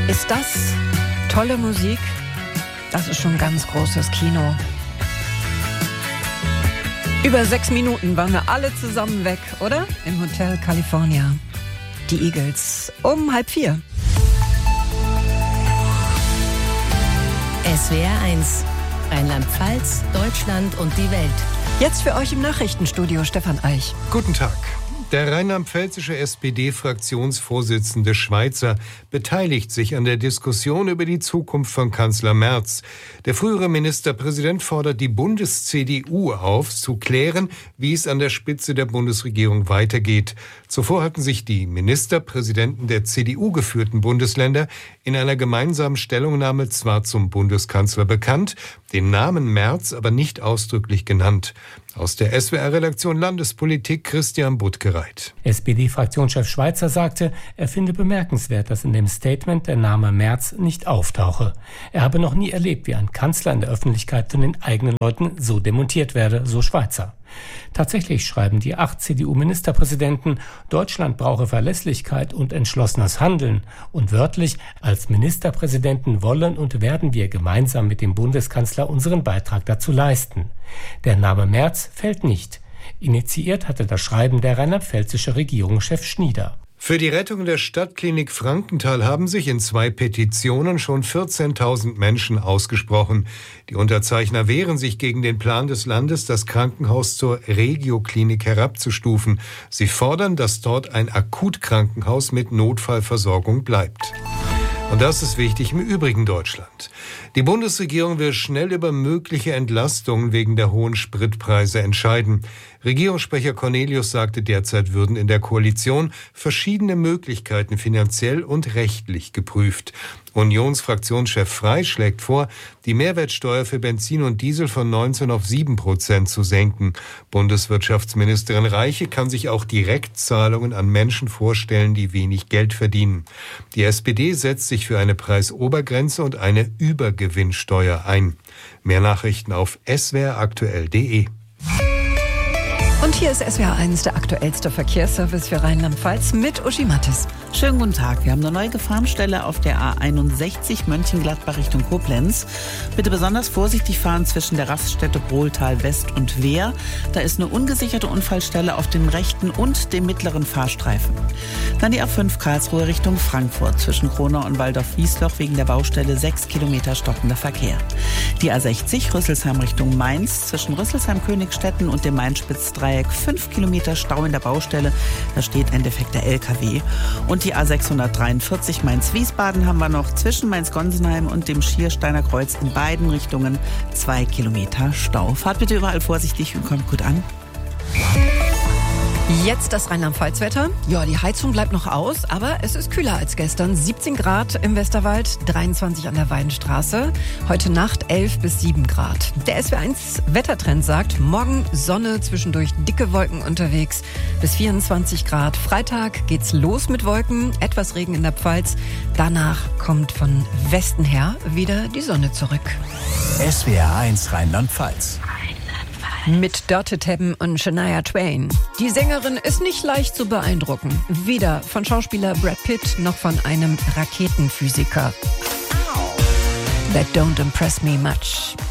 Ist das tolle Musik? Das ist schon ganz großes Kino. Über 6 Minuten waren wir alle zusammen weg, oder? Im Hotel California. Die Eagles um 3:30. SWR 1, Rheinland-Pfalz, Deutschland und die Welt. Jetzt für euch im Nachrichtenstudio Stefan Eich. Guten Tag. Der rheinland-pfälzische SPD-Fraktionsvorsitzende Schweizer beteiligt sich an der Diskussion über die Zukunft von Kanzler Merz. Der frühere Ministerpräsident fordert die Bundes-CDU auf, zu klären, wie es an der Spitze der Bundesregierung weitergeht. Zuvor hatten sich die Ministerpräsidenten der CDU-geführten Bundesländer in einer gemeinsamen Stellungnahme zwar zum Bundeskanzler bekannt, den Namen Merz aber nicht ausdrücklich genannt. Aus der SWR-Redaktion Landespolitik Christian Buttgereit. SPD-Fraktionschef Schweizer sagte, er finde bemerkenswert, dass in dem Statement der Name Merz nicht auftauche. Er habe noch nie erlebt, wie ein Kanzler in der Öffentlichkeit von den eigenen Leuten so demontiert werde, so Schweizer. Tatsächlich schreiben die 8 CDU-Ministerpräsidenten, Deutschland brauche Verlässlichkeit und entschlossenes Handeln. Und wörtlich, als Ministerpräsidenten wollen und werden wir gemeinsam mit dem Bundeskanzler unseren Beitrag dazu leisten. Der Name Merz fällt nicht. Initiiert hatte das Schreiben der rheinland-pfälzische Regierungschef Schnieder. Für die Rettung der Stadtklinik Frankenthal haben sich in 2 Petitionen schon 14.000 Menschen ausgesprochen. Die Unterzeichner wehren sich gegen den Plan des Landes, das Krankenhaus zur Regioklinik herabzustufen. Sie fordern, dass dort ein Akutkrankenhaus mit Notfallversorgung bleibt. Und das ist wichtig im übrigen Deutschland. Die Bundesregierung will schnell über mögliche Entlastungen wegen der hohen Spritpreise entscheiden. Regierungssprecher Cornelius sagte, derzeit würden in der Koalition verschiedene Möglichkeiten finanziell und rechtlich geprüft. Unionsfraktionschef Frey schlägt vor, die Mehrwertsteuer für Benzin und Diesel von 19 auf 7% zu senken. Bundeswirtschaftsministerin Reiche kann sich auch Direktzahlungen an Menschen vorstellen, die wenig Geld verdienen. Die SPD setzt sich für eine Preisobergrenze und eine Übergewinnsteuer ein. Mehr Nachrichten auf swraktuell.de. Und hier ist SWR 1, der aktuellste Verkehrsservice für Rheinland-Pfalz mit Uschi Mattes. Schönen guten Tag. Wir haben eine neue Gefahrenstelle auf der A61 Mönchengladbach Richtung Koblenz. Bitte besonders vorsichtig fahren zwischen der Raststätte Brohltal West und Wehr. Da ist eine ungesicherte Unfallstelle auf dem rechten und dem mittleren Fahrstreifen. Dann die A5 Karlsruhe Richtung Frankfurt. Zwischen Kronau und Waldorf-Wiesloch wegen der Baustelle 6 Kilometer stockender Verkehr. Die A60 Rüsselsheim Richtung Mainz. Zwischen Rüsselsheim-Königstetten und dem Main-Spitz-Dreieck 5 Kilometer Stau in der Baustelle. Da steht ein defekter LKW. Und die A643 Mainz-Wiesbaden haben wir noch zwischen Mainz-Gonsenheim und dem Schiersteiner Kreuz in beiden Richtungen 2 Kilometer Stau. Fahrt bitte überall vorsichtig und kommt gut an. Jetzt das Rheinland-Pfalz-Wetter. Ja, die Heizung bleibt noch aus, aber es ist kühler als gestern. 17 Grad im Westerwald, 23 an der Weidenstraße. Heute Nacht 11 bis 7 Grad. Der SWR1-Wettertrend sagt, morgen Sonne, zwischendurch dicke Wolken unterwegs bis 24 Grad. Freitag geht's los mit Wolken, etwas Regen in der Pfalz. Danach kommt von Westen her wieder die Sonne zurück. SWR1 Rheinland-Pfalz. Mit Dörte Teppen und Shania Twain. Die Sängerin ist nicht leicht zu beeindrucken. Weder von Schauspieler Brad Pitt noch von einem Raketenphysiker. That don't impress me much.